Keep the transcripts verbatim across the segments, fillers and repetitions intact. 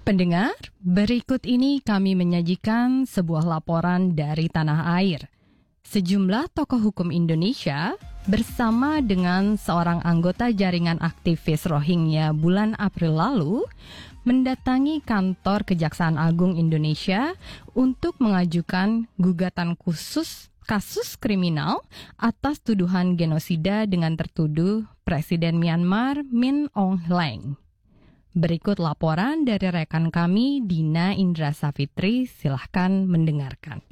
Pendengar, berikut ini kami menyajikan sebuah laporan dari tanah air. Sejumlah tokoh hukum Indonesia bersama dengan seorang anggota jaringan aktivis Rohingya bulan April lalu mendatangi kantor Kejaksaan Agung Indonesia untuk mengajukan gugatan khusus kasus kriminal atas tuduhan genosida dengan tertuduh Presiden Myanmar Min Aung Hlaing. Berikut laporan dari rekan kami Dina Indra Safitri, silahkan mendengarkan.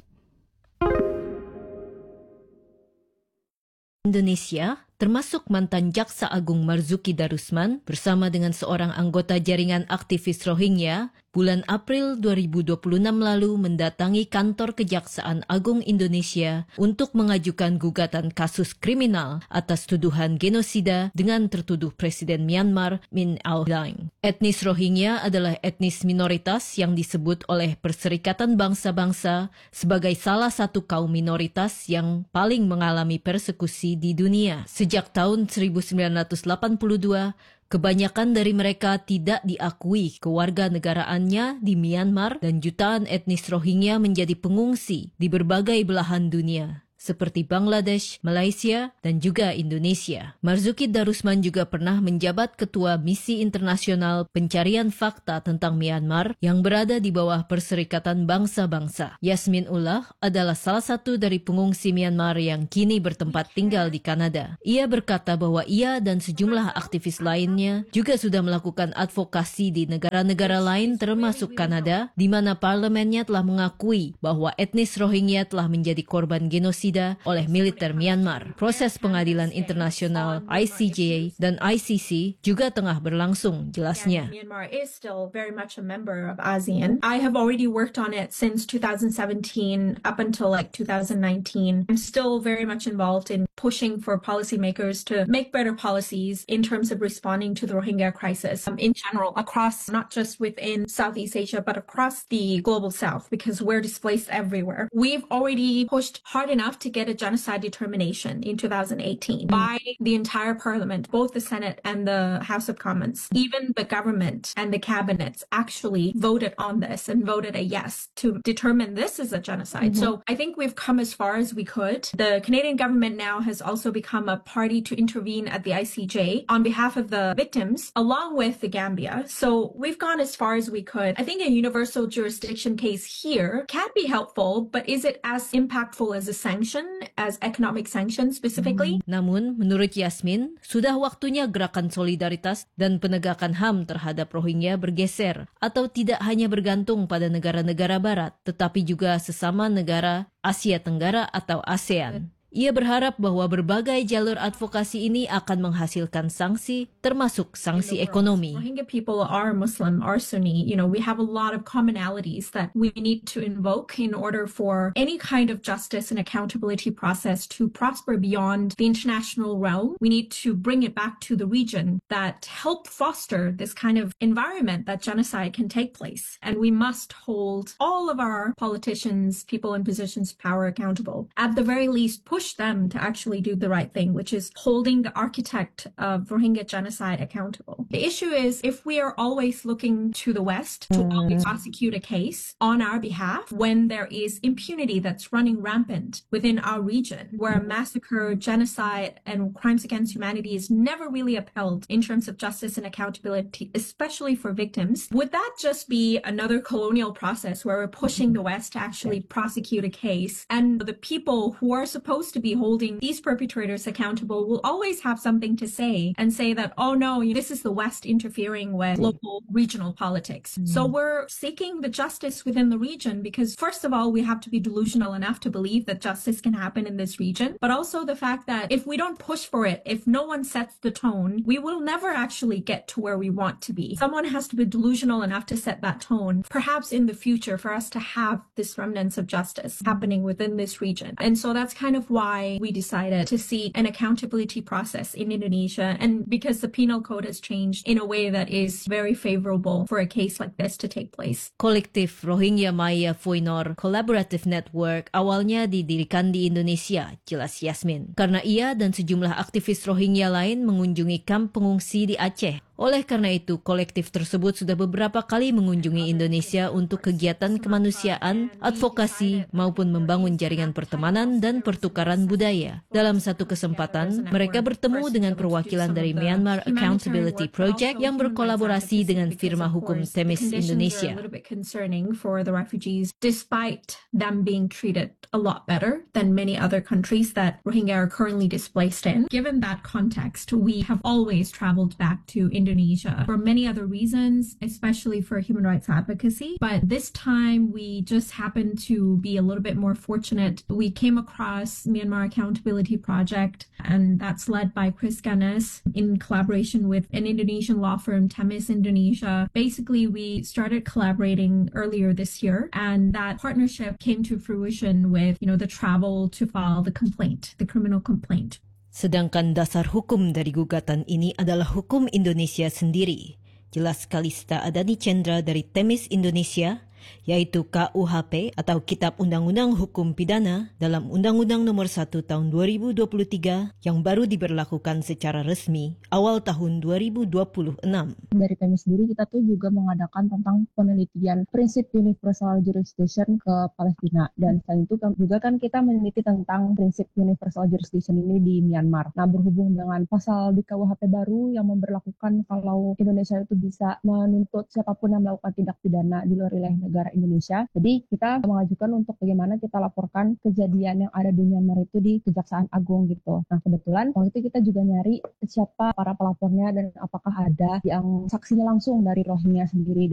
Indonesia, termasuk mantan Jaksa Agung Marzuki Darusman bersama dengan seorang anggota jaringan aktivis Rohingya, bulan April dua ribu dua puluh enam lalu mendatangi kantor Kejaksaan Agung Indonesia untuk mengajukan gugatan kasus kriminal atas tuduhan genosida dengan tertuduh Presiden Myanmar Min Aung Hlaing. Etnis Rohingya adalah etnis minoritas yang disebut oleh Perserikatan Bangsa-Bangsa sebagai salah satu kaum minoritas yang paling mengalami persekusi di dunia. Sejak tahun seribu sembilan ratus delapan puluh dua, kebanyakan dari mereka tidak diakui kewarganegaraannya di Myanmar dan jutaan etnis Rohingya menjadi pengungsi di berbagai belahan dunia, seperti Bangladesh, Malaysia, dan juga Indonesia. Marzuki Darusman juga pernah menjabat Ketua Misi Internasional Pencarian Fakta tentang Myanmar yang berada di bawah Perserikatan Bangsa-Bangsa. Yasmin Ullah adalah salah satu dari pengungsi Myanmar yang kini bertempat tinggal di Kanada. Ia berkata bahwa ia dan sejumlah aktivis lainnya juga sudah melakukan advokasi di negara-negara lain termasuk Kanada, di mana parlemennya telah mengakui bahwa etnis Rohingya telah menjadi korban genosida oleh militer Myanmar. Proses pengadilan internasional I C J dan I C C juga tengah berlangsung, jelasnya. Myanmar is still very much a member of ASEAN. I have already worked on it since two thousand seventeen up until like two thousand nineteen. I'm still very much involved in pushing for policymakers to make better policies in terms of responding to the Rohingya crisis um, in general across, not just within Southeast Asia, but across the global south, because we're displaced everywhere. We've already pushed hard enough to get a genocide determination in two thousand eighteen by the entire parliament, both the Senate and the House of Commons. Even the government and the cabinets actually voted on this and voted a yes to determine this as a genocide. Mm-hmm. So I think we've come as far as we could. The Canadian government now has also become a party to intervene at the I C J on behalf of the victims, along with the Gambia. So we've gone as far as we could. I think a universal jurisdiction case here can be helpful, but is it as impactful as a sanction? As economic sanctions specifically. Namun, menurut Yasmin, sudah waktunya gerakan solidaritas dan penegakan H A M terhadap Rohingya bergeser atau tidak hanya bergantung pada negara-negara barat, tetapi juga sesama negara Asia Tenggara atau ASEAN. Ia berharap bahwa berbagai jalur advokasi ini akan menghasilkan sanksi, termasuk sanksi ekonomi. Rohingya people are Muslim, are Sunni. You know, we have a lot of commonalities that we need to invoke in order for any kind of justice and accountability process to prosper beyond the international realm. We need to bring it back to the region that help foster this kind of environment that genocide can take place. And we must hold all of our politicians, people in positions of power accountable. At the very least, push them to actually do the right thing, which is holding the architect of Rohingya genocide accountable. The issue is if we are always looking to the West to always prosecute a case on our behalf when there is impunity that's running rampant within our region, where massacre, genocide, and crimes against humanity is never really upheld in terms of justice and accountability, especially for victims, would that just be another colonial process where we're pushing the West to actually prosecute a case, and the people who are supposed to be holding these perpetrators accountable will always have something to say and say that, oh no, this is the West interfering with local regional politics. Mm. So we're seeking the justice within the region because first of all, we have to be delusional enough to believe that justice can happen in this region, but also the fact that if we don't push for it, if no one sets the tone, we will never actually get to where we want to be. Someone has to be delusional enough to set that tone, perhaps in the future for us to have this remnants of justice happening within this region. And so that's kind of why we decided to seek an accountability process in Indonesia, and because the penal code has changed in a way that is very favorable for a case like this to take place. Kolektif Rohingya Maya Foinor Collaborative Network awalnya didirikan di Indonesia, jelas Yasmin, karena ia dan sejumlah aktivis Rohingya lain mengunjungi kamp pengungsi di Aceh. Oleh karena itu, kolektif tersebut sudah beberapa kali mengunjungi Indonesia untuk kegiatan kemanusiaan, advokasi, maupun membangun jaringan pertemanan dan pertukaran budaya. Dalam satu kesempatan, mereka bertemu dengan perwakilan dari Myanmar Accountability Project yang berkolaborasi dengan firma hukum Themis Indonesia. For the refugees, despite them being treated a lot better than many other countries that Rohingya are currently displaced in. Given that context, we have always traveled back to Indonesia for many other reasons, especially for human rights advocacy. But this time, we just happened to be a little bit more fortunate. We came across Myanmar Accountability Project, and that's led by Chris Ganes in collaboration with an Indonesian law firm, Themis Indonesia. Basically, we started collaborating earlier this year, and that partnership came to fruition with, you know, the travel to file the complaint, the criminal complaint. Sedangkan dasar hukum dari gugatan ini adalah hukum Indonesia sendiri. Jelas Kalista Adani Chandra dari Themis Indonesia, yaitu K U H P atau Kitab Undang-Undang Hukum Pidana dalam Undang-Undang Nomor satu Tahun dua ribu dua puluh tiga yang baru diberlakukan secara resmi awal tahun dua ribu dua puluh enam. Dari Themis sendiri kita tuh juga mengadakan tentang penelitian prinsip universal jurisdiction ke Palestina, dan selain itu juga kan kita meneliti tentang prinsip universal jurisdiction ini di Myanmar. Nah, berhubung dengan pasal di K U H P baru yang memberlakukan kalau Indonesia itu bisa menuntut siapapun yang melakukan tindak pidana di luar wilayah negara Indonesia. Jadi kita mengajukan untuk bagaimana kita laporkan kejadian yang ada di Myanmar itu di Kejaksaan Agung gitu. Nah, kebetulan waktu itu kita juga nyari siapa para pelapornya dan apakah ada yang saksinya langsung dari Rohingya sendiri.